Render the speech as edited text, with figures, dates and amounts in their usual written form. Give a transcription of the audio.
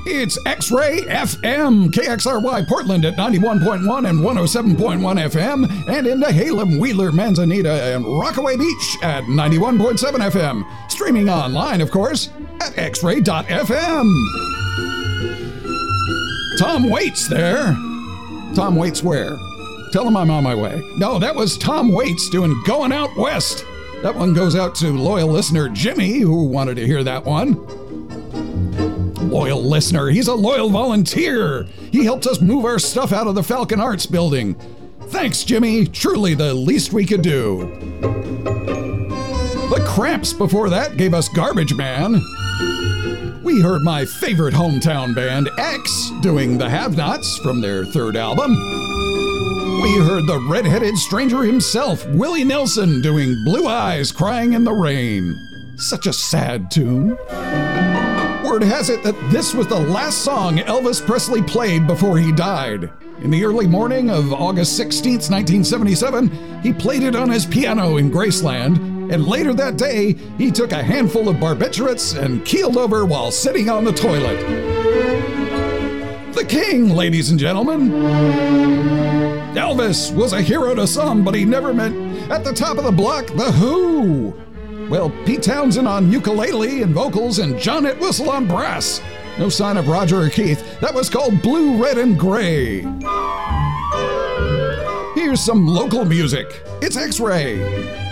It's X-Ray FM, KXRY Portland at 91.1 and 107.1 FM, and in Nehalem, Wheeler, Manzanita, and Rockaway Beach at 91.7 FM. Streaming online, of course, at xray.fm. Tom Waits there. Tom Waits where? Tell him I'm on my way. No, that was Tom Waits doing Going Out West. That one goes out to loyal listener Jimmy, who wanted to hear that one. Loyal listener, he's a loyal volunteer. He helped us move our stuff out of the Falcon Arts building. Thanks, Jimmy. Truly the least we could do. The Cramps before that gave us Garbage Man. We heard my favorite hometown band, X, doing The Have-Nots from their third album. We heard the red-headed stranger himself, Willie Nelson, doing Blue Eyes Crying in the Rain. Such a sad tune. Word has it that this was the last song Elvis Presley played before he died. In the early morning of August 16th, 1977, he played it on his piano in Graceland, and later that day, he took a handful of barbiturates and keeled over while sitting on the toilet. The King, ladies and gentlemen. Elvis was a hero to some, but he never meant at the top of the block, The Who. Well, Pete Townsend on ukulele and vocals and John Entwistle on brass. No sign of Roger or Keith. That was called Blue, Red, and Gray. Here's some local music. It's X-Ray.